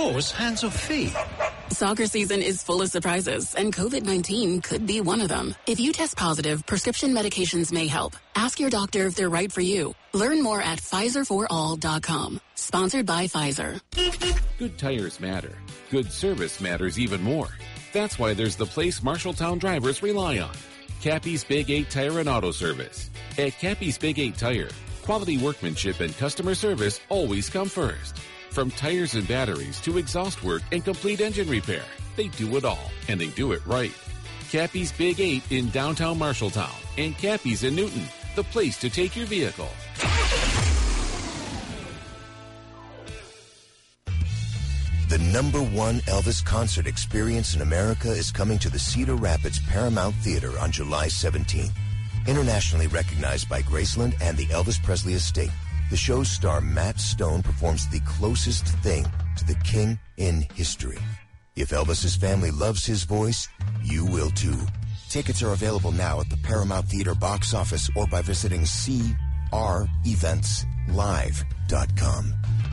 toes, hands, or feet? Soccer season is full of surprises, and COVID-19 could be one of them. If you test positive, prescription medications may help. Ask your doctor if they're right for you. Learn more at PfizerForAll.com. Sponsored by Pfizer. Good tires matter. Good service matters even more. That's why there's the place Marshalltown drivers rely on. Cappy's Big 8 Tire and Auto Service. At Cappy's Big 8 Tire, quality workmanship and customer service always come first. From tires and batteries to exhaust work and complete engine repair, they do it all, and they do it right. Cappy's Big 8 in downtown Marshalltown and Cappy's in Newton, the place to take your vehicle. The #1 Elvis concert experience in America is coming to the Cedar Rapids Paramount Theater on July 17th. Internationally recognized by Graceland and the Elvis Presley Estate, the show's star Matt Stone performs the closest thing to the king in history. If Elvis's family loves his voice, you will too. Tickets are available now at the Paramount Theater box office or by visiting creventslive.com.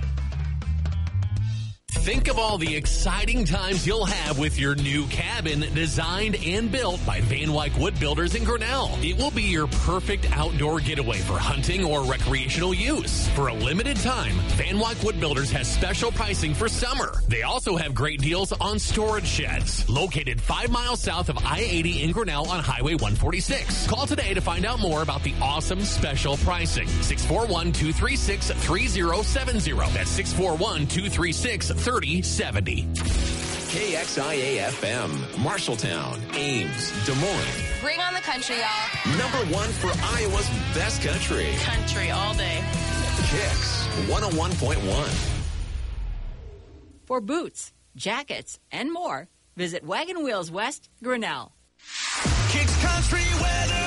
Think of all the exciting times you'll have with your new cabin designed and built by Van Wyck Wood Builders in Grinnell. It will be your perfect outdoor getaway for hunting or recreational use. For a limited time, Van Wyck Wood Builders has special pricing for summer. They also have great deals on storage sheds. Located 5 miles south of I-80 in Grinnell on Highway 146. Call today to find out more about the awesome special pricing. 641-236-3070. That's 641-236-3070. KXIA-FM, Marshalltown, Ames, Des Moines. Bring on the country, y'all. #1 for Iowa's best country. Country all day. Kicks 101.1. For boots, jackets, and more, visit Wagon Wheels West, Grinnell. Kicks Country Weather.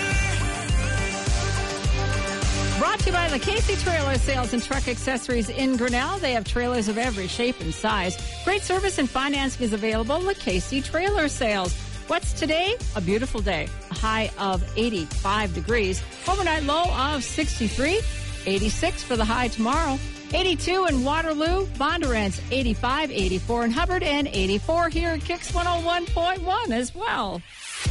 Brought to you by LaCasey Trailer Sales and Truck Accessories in Grinnell. They have trailers of every shape and size. Great service and financing is available. LaCasey Trailer Sales. What's today? A beautiful day. A high of 85 degrees. Overnight low of 63. 86 for the high tomorrow. 82 in Waterloo. Bondurant's 85, 84 in Hubbard, and 84 here at Kicks 101.1 as well.